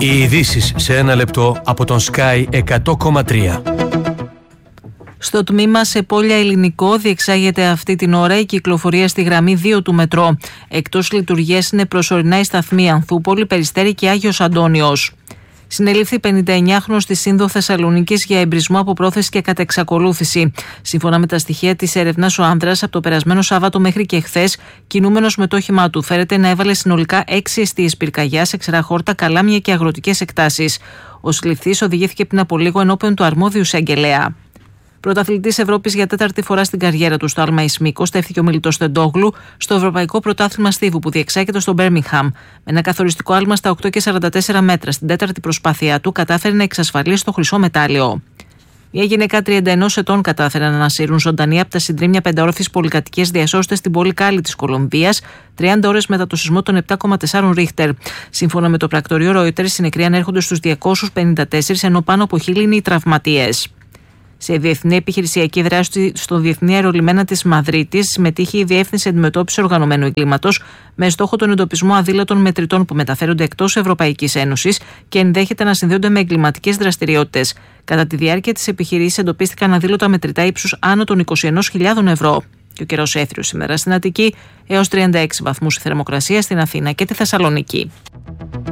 Οι ειδήσεις σε ένα λεπτό από τον Sky 100,3. Στο τμήμα σε Πόλια Ελληνικό διεξάγεται αυτή την ώρα η κυκλοφορία στη γραμμή 2 του μετρό. Εκτός λειτουργίας είναι προσωρινά οι σταθμοί Ανθούπολη, Περιστέρη και Άγιος Αντώνιος. Συνελήφθη 59χρονος στη Σύνδο Θεσσαλονίκης για εμπρισμό από πρόθεση και κατά εξακολούθηση. Σύμφωνα με τα στοιχεία της έρευνας, ο άνδρας από το περασμένο Σάββατο μέχρι και χθες, κινούμενος με το όχημά του, φέρεται να έβαλε συνολικά 6 εστίες πυρκαγιάς σε ξερά χόρτα, καλάμια και αγροτικές εκτάσεις. Ο συλληφθής οδηγήθηκε πριν από λίγο ενώπιον του αρμόδιου εισαγγελέα. Πρωταθλητής Ευρώπης για 4η φορά στην καριέρα του στο άλμα εις μήκος, στέφθηκε ο Μιλιτός Τεντόγλου στο Ευρωπαϊκό Πρωτάθλημα Στίβου που διεξάγεται στο Μπέρμιγχαμ. Με ένα καθοριστικό άλμα στα 8,44 μέτρα στην τέταρτη προσπάθειά του, κατάφερε να εξασφαλίσει το χρυσό μετάλλιο. Μια γυναίκα 31 ετών κατάφερε να ανασύρουν ζωντανή από τα συντρίμμια πενταόροφης πολυκατοικίας διασώστες στην πόλη Κάλλη της Κολομβίας, 30 ώρες μετά το σεισμό των 7,4 Ρίχτερ. Σύμφωνα με το πρακτορείο Reuters, οι νεκροί ανέρχονται στους 254, ενώ πάνω από 1.000 είναι οι τραυματίες. Σε διεθνή επιχειρησιακή δράση στο Διεθνή Αερολιμένα της Μαδρίτης συμμετείχε η Διεύθυνση Αντιμετώπισης Οργανωμένου Εγκλήματος με στόχο τον εντοπισμό αδήλωτων μετρητών που μεταφέρονται εκτός Ευρωπαϊκής Ένωσης και ενδέχεται να συνδέονται με εγκληματικές δραστηριότητες. Κατά τη διάρκεια της επιχειρήσης εντοπίστηκαν αδήλωτα μετρητά ύψους άνω των 21.000 ευρώ. Και ο καιρός έθριος σήμερα στην Αττική, έως 36 βαθμούς η θερμοκρασία στην Αθήνα και τη Θεσσαλονίκη.